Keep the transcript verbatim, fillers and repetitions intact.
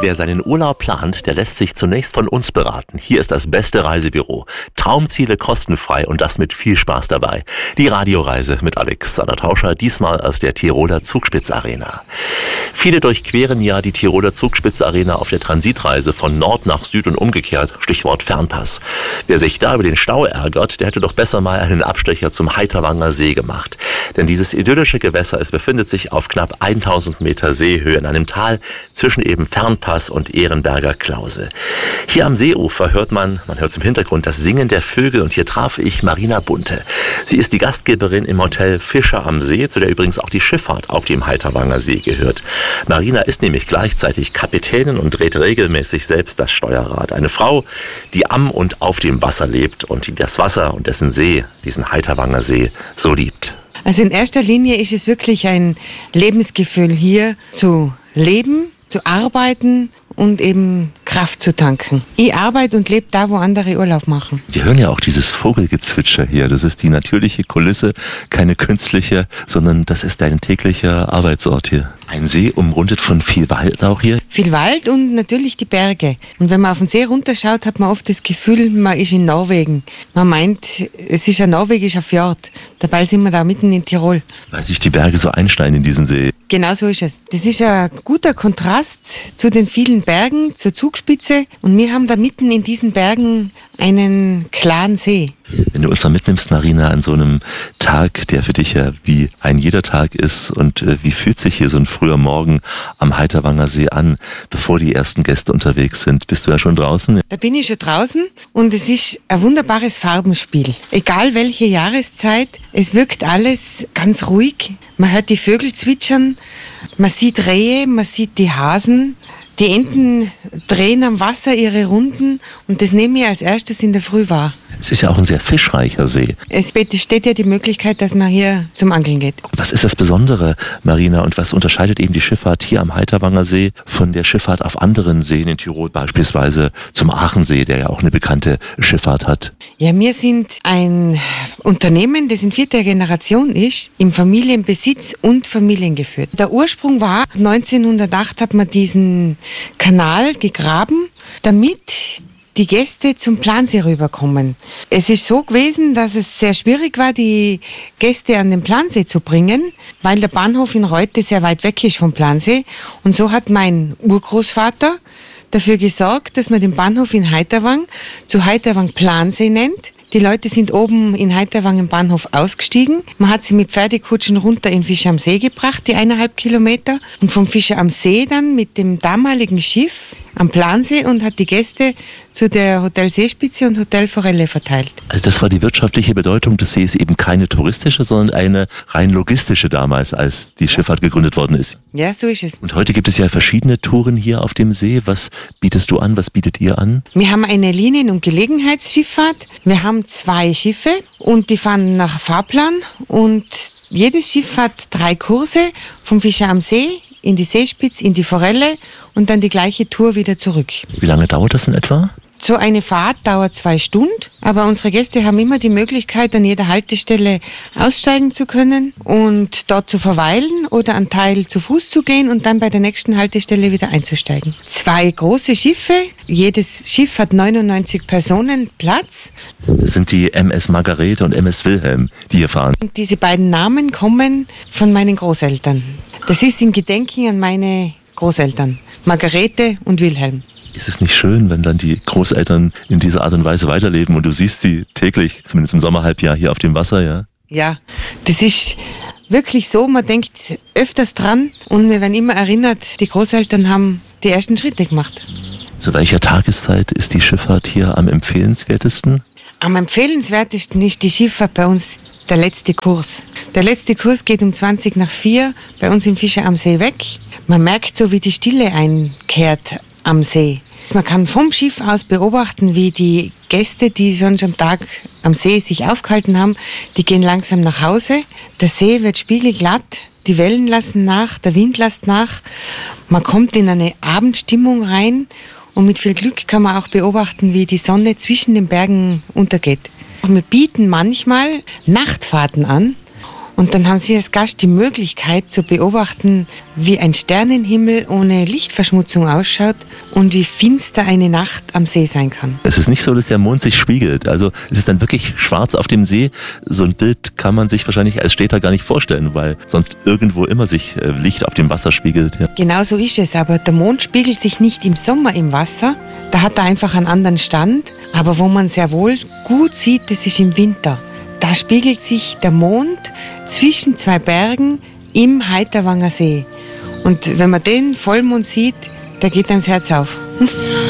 Wer seinen Urlaub plant, der lässt sich zunächst von uns beraten. Hier ist das beste Reisebüro. Traumziele kostenfrei und das mit viel Spaß dabei. Die Radioreise mit Alexander Tauscher, diesmal aus der Tiroler Zugspitz-Arena. Viele durchqueren ja die Tiroler Zugspitz-Arena auf der Transitreise von Nord nach Süd und umgekehrt, Stichwort Fernpass. Wer sich da über den Stau ärgert, der hätte doch besser mal einen Abstecher zum Heiterwanger See gemacht. Denn dieses idyllische Gewässer, es befindet sich auf knapp tausend Meter Seehöhe in einem Tal zwischen eben Fernpass und Ehrenberger Klause. Hier am Seeufer hört man, man hört im Hintergrund das Singen der Vögel und hier traf ich Marina Bunte. Sie ist die Gastgeberin im Hotel Fischer am See, zu der übrigens auch die Schifffahrt auf dem Heiterwanger See gehört. Marina ist nämlich gleichzeitig Kapitänin und dreht regelmäßig selbst das Steuerrad. Eine Frau, die am und auf dem Wasser lebt und die das Wasser und dessen See, diesen Heiterwanger See, so liebt. Also in erster Linie ist es wirklich ein Lebensgefühl, hier zu leben, zu arbeiten und eben Kraft zu tanken. Ich arbeite und lebe da, wo andere Urlaub machen. Wir hören ja auch dieses Vogelgezwitscher hier. Das ist die natürliche Kulisse, keine künstliche, sondern das ist dein täglicher Arbeitsort hier. Ein See umrundet von viel Wald auch hier. Viel Wald und natürlich die Berge. Und wenn man auf den See runterschaut, hat man oft das Gefühl, man ist in Norwegen. Man meint, es ist ein norwegischer Fjord. Dabei sind wir da mitten in Tirol. Weil sich die Berge so einschneiden in diesen See. Genau so ist es. Das ist ein guter Kontrast zu den vielen Bergen, zur Zugspitze. Und wir haben da mitten in diesen Bergen einen klaren See. Wenn du uns mal mitnimmst, Marina, an so einem Tag, der für dich ja wie ein jeder Tag ist, und äh, wie fühlt sich hier so ein früher Morgen am Heiterwanger See an, bevor die ersten Gäste unterwegs sind? Bist du ja schon draußen? Da bin ich schon draußen und es ist ein wunderbares Farbenspiel. Egal welche Jahreszeit, es wirkt alles ganz ruhig. Man hört die Vögel zwitschern, man sieht Rehe, man sieht die Hasen. Die Enten drehen am Wasser ihre Runden und das nehme ich als erstes in der Früh wahr. Es ist ja auch ein sehr fischreicher See. Es besteht ja die Möglichkeit, dass man hier zum Angeln geht. Was ist das Besondere, Marina, und was unterscheidet eben die Schifffahrt hier am Heiterwanger See von der Schifffahrt auf anderen Seen in Tirol, beispielsweise zum Aachensee, der ja auch eine bekannte Schifffahrt hat? Ja, wir sind ein Unternehmen, das in vierter Generation ist, im Familienbesitz und familiengeführt. Der Ursprung war, neunzehnhundertacht hat man diesen Kanal gegraben, damit die Gäste zum Plansee rüberkommen. Es ist so gewesen, dass es sehr schwierig war, die Gäste an den Plansee zu bringen, weil der Bahnhof in Reute sehr weit weg ist vom Plansee. Und so hat mein Urgroßvater dafür gesorgt, dass man den Bahnhof in Heiterwang zu Heiterwang Plansee nennt. Die Leute sind oben in Heiterwang im Bahnhof ausgestiegen. Man hat sie mit Pferdekutschen runter in Fischer am See gebracht, die eineinhalb Kilometer. Und vom Fischer am See dann mit dem damaligen Schiff am Plansee und hat die Gäste zu der Hotel Seespitze und Hotel Forelle verteilt. Also das war die wirtschaftliche Bedeutung des Sees, eben keine touristische, sondern eine rein logistische damals, als die Schifffahrt gegründet worden ist. Ja, so ist es. Und heute gibt es ja verschiedene Touren hier auf dem See. Was bietest du an? Was bietet ihr an? Wir haben eine Linien- und Gelegenheitsschifffahrt. Wir haben zwei Schiffe und die fahren nach Fahrplan und jedes Schiff hat drei Kurse vom Fischer am See in die Seespitze, in die Forelle und dann die gleiche Tour wieder zurück. Wie lange dauert das in etwa? So eine Fahrt dauert zwei Stunden, aber unsere Gäste haben immer die Möglichkeit, an jeder Haltestelle aussteigen zu können und dort zu verweilen oder einen Teil zu Fuß zu gehen und dann bei der nächsten Haltestelle wieder einzusteigen. Zwei große Schiffe, jedes Schiff hat neunundneunzig Personen Platz. Das sind die M S Margarete und M S Wilhelm, die hier fahren. Und diese beiden Namen kommen von meinen Großeltern. Das ist in Gedenken an meine Großeltern, Margarete und Wilhelm. Ist es nicht schön, wenn dann die Großeltern in dieser Art und Weise weiterleben und du siehst sie täglich, zumindest im Sommerhalbjahr hier auf dem Wasser, ja? Ja, das ist wirklich so, man denkt öfters dran und wir werden immer erinnert, die Großeltern haben die ersten Schritte gemacht. Zu welcher Tageszeit ist die Schifffahrt hier am empfehlenswertesten? Am empfehlenswertesten ist die Schifffahrt bei uns der letzte Kurs. Der letzte Kurs geht um zwanzig nach vier bei uns im Fischer am See weg. Man merkt so, wie die Stille einkehrt am See. Man kann vom Schiff aus beobachten, wie die Gäste, die sonst am Tag am See sich aufgehalten haben, die gehen langsam nach Hause. Der See wird spiegelglatt, die Wellen lassen nach, der Wind lässt nach. Man kommt in eine Abendstimmung rein und mit viel Glück kann man auch beobachten, wie die Sonne zwischen den Bergen untergeht. Wir bieten manchmal Nachtfahrten an Und dann haben Sie als Gast die Möglichkeit zu beobachten, wie ein Sternenhimmel ohne Lichtverschmutzung ausschaut und wie finster eine Nacht am See sein kann. Es ist nicht so, dass der Mond sich spiegelt. Also es ist dann wirklich schwarz auf dem See. So ein Bild kann man sich wahrscheinlich als Städter gar nicht vorstellen, weil sonst irgendwo immer sich Licht auf dem Wasser spiegelt. Ja. Genau so ist es, aber der Mond spiegelt sich nicht im Sommer im Wasser. Da hat er einfach einen anderen Stand. Aber wo man sehr wohl gut sieht, das ist im Winter. Da spiegelt sich der Mond zwischen zwei Bergen im Heiterwanger See. Und wenn man den Vollmond sieht, da geht einem das Herz auf.